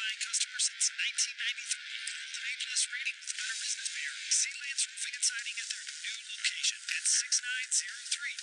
satisfying customer since 1993. With an A-plus rating with the Better Business Bureau. See Lance Roofing and Siding at their new location at 6903